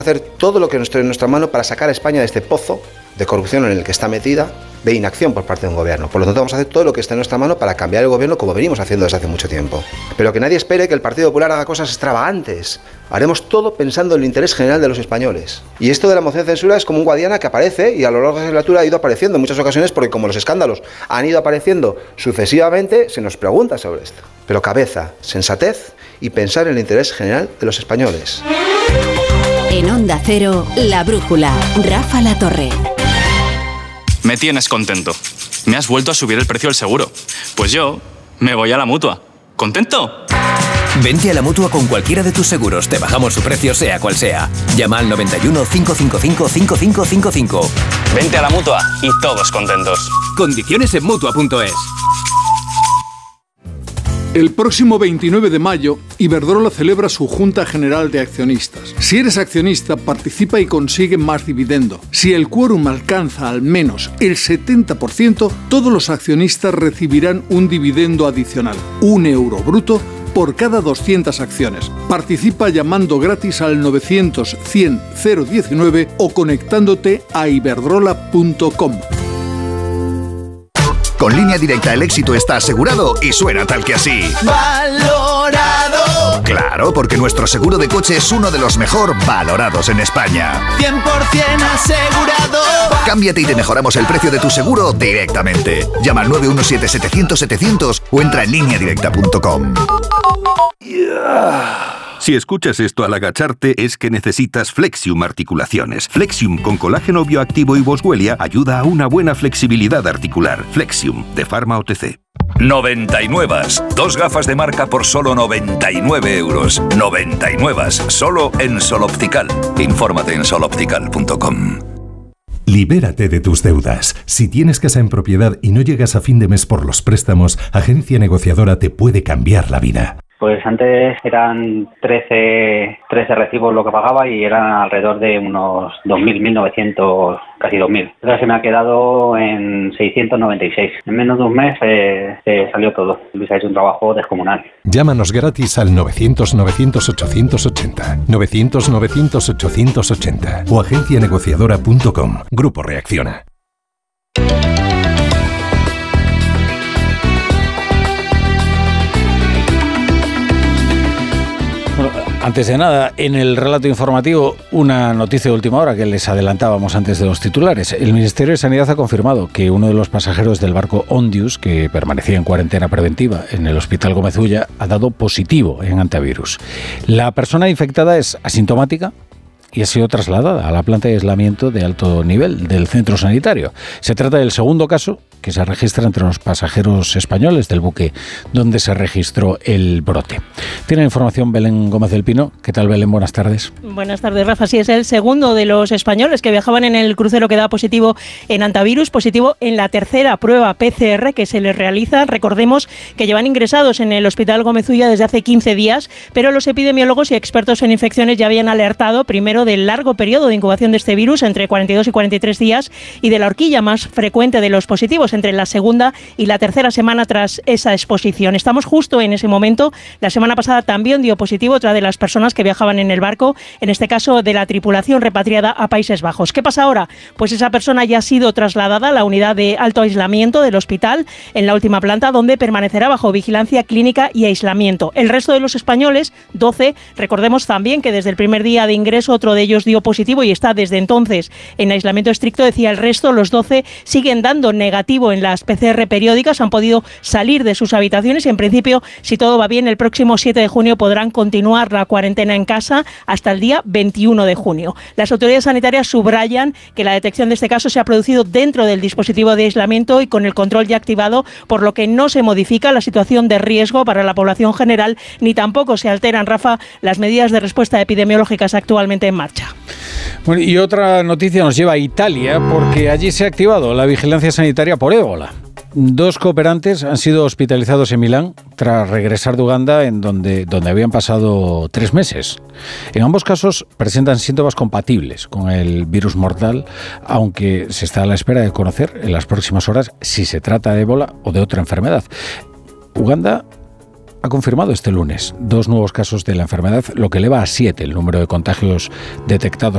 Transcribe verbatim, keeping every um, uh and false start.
hacer todo lo que esté en nuestra mano para sacar a España de este pozo de corrupción en el que está metida, de inacción por parte de un gobierno. Por lo tanto, vamos a hacer todo lo que esté en nuestra mano para cambiar el gobierno como venimos haciendo desde hace mucho tiempo. Pero que nadie espere que el Partido Popular haga cosas extravagantes. Haremos todo pensando en el interés general de los españoles. Y esto de la moción de censura es como un Guadiana que aparece y a lo largo de la legislatura ha ido apareciendo en muchas ocasiones, porque como los escándalos han ido apareciendo sucesivamente, se nos pregunta sobre esto. Pero cabeza, sensatez y pensar en el interés general de los españoles. En Onda Cero, La Brújula, Rafa La Torre. Me tienes contento. Me has vuelto a subir el precio del seguro. Pues yo me voy a la Mutua. ¿Contento? Vente a la Mutua con cualquiera de tus seguros. Te bajamos su precio sea cual sea. Llama al noventa y uno, cinco cinco cinco, cinco cinco cinco cinco. Vente a la Mutua y todos contentos. Condiciones en Mutua punto es. El próximo veintinueve de mayo, Iberdrola celebra su Junta General de Accionistas. Si eres accionista, participa y consigue más dividendo. Si el quórum alcanza al menos el setenta por ciento, todos los accionistas recibirán un dividendo adicional, un euro bruto, por cada doscientas acciones. Participa llamando gratis al novecientos, cien, cero diecinueve o conectándote a iberdrola punto com. Con Línea Directa el éxito está asegurado y suena tal que así. ¡Valorado! Claro, porque nuestro seguro de coche es uno de los mejor valorados en España. cien por ciento asegurado. Cámbiate y te mejoramos el precio de tu seguro directamente. Llama al nueve uno siete, setecientos, setecientos o entra en línea directa punto com. Yeah. Si escuchas esto al agacharte es que necesitas Flexium Articulaciones. Flexium con colágeno bioactivo y boswellia ayuda a una buena flexibilidad articular. Flexium, de Pharma O T C. noventa y nueve. Dos gafas de marca por solo noventa y nueve euros. noventa y nueve. Solo en Sol Optical. Infórmate en sol optical punto com. Libérate de tus deudas. Si tienes casa en propiedad y no llegas a fin de mes por los préstamos, Agencia Negociadora te puede cambiar la vida. Pues antes eran trece, trece recibos lo que pagaba y eran alrededor de unos dos mil, mil novecientos, casi dos mil. Ahora se me ha quedado en seiscientos noventa y seis. En menos de un mes eh, se salió todo. Luis ha hecho un trabajo descomunal. Llámanos gratis al novecientos, novecientos, ochocientos ochenta, novecientos, novecientos, ochocientos ochenta o agencia negociadora punto com. Grupo Reacciona. Antes de nada, en el relato informativo, una noticia de última hora que les adelantábamos antes de los titulares. El Ministerio de Sanidad ha confirmado que uno de los pasajeros del barco Ondius, que permanecía en cuarentena preventiva en el Hospital Gómez Ulla, ha dado positivo en antivirus. La persona infectada es asintomática y ha sido trasladada a la planta de aislamiento de alto nivel del centro sanitario. Se trata del segundo caso que se registra entre los pasajeros españoles del buque donde se registró el brote. Tiene información Belén Gómez del Pino. ¿Qué tal, Belén? Buenas tardes. Buenas tardes, Rafa. Sí, es el segundo de los españoles que viajaban en el crucero que da positivo en antivirus, positivo en la tercera prueba P C R que se les realiza. Recordemos que llevan ingresados en el Hospital Gómez Ulla desde hace quince días, pero los epidemiólogos y expertos en infecciones ya habían alertado primero del largo periodo de incubación de este virus, entre cuarenta y dos y cuarenta y tres días, y de la horquilla más frecuente de los positivos, entre la segunda y la tercera semana tras esa exposición. Estamos justo en ese momento. La semana pasada también dio positivo otra de las personas que viajaban en el barco, en este caso de la tripulación repatriada a Países Bajos. ¿Qué pasa ahora? Pues esa persona ya ha sido trasladada a la unidad de alto aislamiento del hospital en la última planta, donde permanecerá bajo vigilancia clínica y aislamiento. El resto de los españoles, doce, recordemos también que desde el primer día de ingreso otro de ellos dio positivo y está desde entonces en aislamiento estricto. Decía el resto, los doce siguen dando negativo en las P C R periódicas, han podido salir de sus habitaciones y en principio, si todo va bien, el próximo siete de junio podrán continuar la cuarentena en casa hasta el día veintiuno de junio. Las autoridades sanitarias subrayan que la detección de este caso se ha producido dentro del dispositivo de aislamiento y con el control ya activado, por lo que no se modifica la situación de riesgo para la población general, ni tampoco se alteran, Rafa, las medidas de respuesta epidemiológicas actualmente en marcha. Bueno, y otra noticia nos lleva a Italia, porque allí se ha activado la vigilancia sanitaria por ébola. Dos cooperantes han sido hospitalizados en Milán tras regresar de Uganda, en donde, donde habían pasado tres meses. En ambos casos presentan síntomas compatibles con el virus mortal, aunque se está a la espera de conocer en las próximas horas si se trata de ébola o de otra enfermedad. Uganda ha confirmado este lunes dos nuevos casos de la enfermedad, lo que eleva a siete el número de contagios detectados